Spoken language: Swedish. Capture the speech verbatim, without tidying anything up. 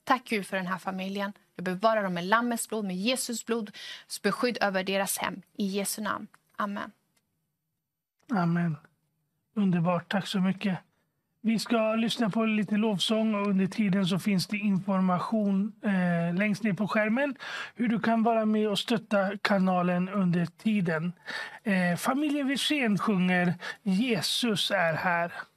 Tack Gud för den här familjen. Jag bevarar dem med Lammets blod, med Jesus blod. Beskydd över deras hem. I Jesu namn. Amen. Amen. Underbart, tack så mycket. Vi ska lyssna på lite lovsång och under tiden så finns det information eh, längst ner på skärmen hur du kan vara med och stötta kanalen under tiden. Eh, familjen Wirsén sjunger Jesus är här.